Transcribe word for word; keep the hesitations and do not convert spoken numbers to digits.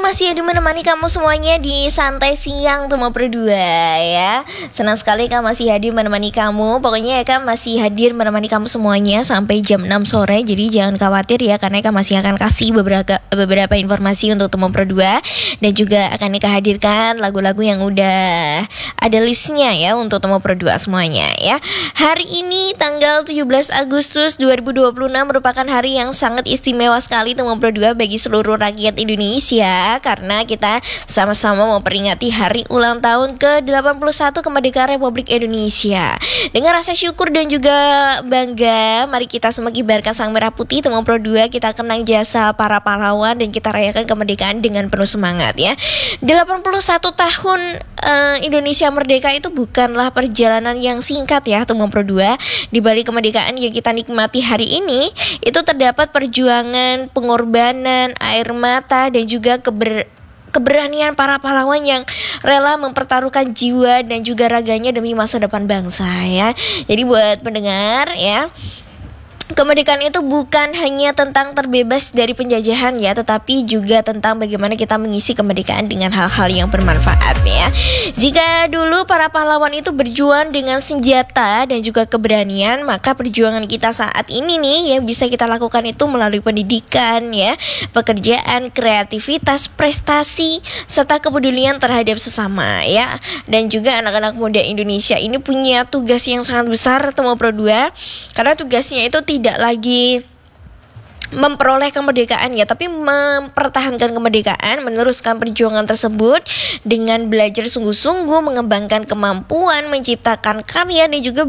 masih ada menemani kamu semuanya di Santai Siang Temu Berdua ya. Senang sekali Kak masih hadir menemani kamu. Pokoknya ya Kak masih hadir menemani kamu semuanya sampai jam enam sore. Jadi jangan khawatir ya, karena Kak masih akan kasih beberapa beberapa informasi untuk Temu Berdua. Dan juga akan Kak hadirkan lagu-lagu yang udah ada listnya ya untuk Temu Berdua semuanya ya. Hari ini tanggal tujuh belas Agustus dua ribu dua puluh enam merupakan hari yang sangat istimewa sekali Temu Berdua bagi seluruh rakyat Indonesia, karena kita sama-sama memperingati hari ulang tahun ke delapan puluh satu kemerdekaan Republik Indonesia. Dengan rasa syukur dan juga bangga, mari kita semua kibarkan sang merah putih. Temu Berdua, kita kenang jasa para pahlawan dan kita rayakan kemerdekaan dengan penuh semangat ya. delapan puluh satu tahun uh, Indonesia merdeka itu bukanlah perjalanan yang singkat ya Temu Berdua. Di balik kemerdekaan yang kita nikmati hari ini, itu terdapat perjuangan, pengorbanan, air mata, dan juga keber keberanian para pahlawan yang rela mempertaruhkan jiwa dan juga raganya demi masa depan bangsa ya. Jadi buat pendengar ya, kemerdekaan itu bukan hanya tentang terbebas dari penjajahan ya, tetapi juga tentang bagaimana kita mengisi kemerdekaan dengan hal-hal yang bermanfaat ya. Jika dulu para pahlawan itu berjuang dengan senjata dan juga keberanian, maka perjuangan kita saat ini nih yang bisa kita lakukan itu melalui pendidikan ya, pekerjaan, kreativitas, prestasi, serta kepedulian terhadap sesama ya. Dan juga anak-anak muda Indonesia ini punya tugas yang sangat besar Temu Berdua, karena tugasnya itu tidak tidak lagi memperoleh kemerdekaan ya, tapi mempertahankan kemerdekaan, meneruskan perjuangan tersebut dengan belajar sungguh-sungguh, mengembangkan kemampuan, menciptakan karya, dan juga